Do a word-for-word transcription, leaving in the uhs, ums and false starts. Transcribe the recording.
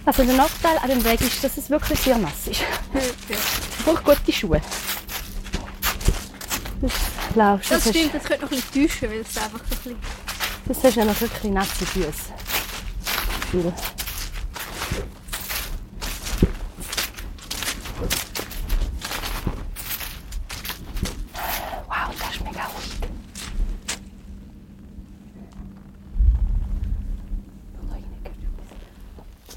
Also der Nachteil an dem Weg ist, dass es wirklich sehr nass ist. Ja. Ich brauche gute Schuhe. Das, laufst, Das das stimmt, hast, das könnte noch ein bisschen täuschen, weil es einfach so ein bisschen... das hast ja noch wirklich nasse Füße. Weil